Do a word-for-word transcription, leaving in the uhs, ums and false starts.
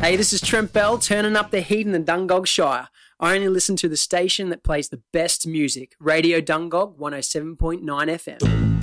Hey, this is Trent Bell, turning up the heat in the Dungog Shire. I only listen to the station that plays the best music, Radio Dungog one oh seven point nine F M.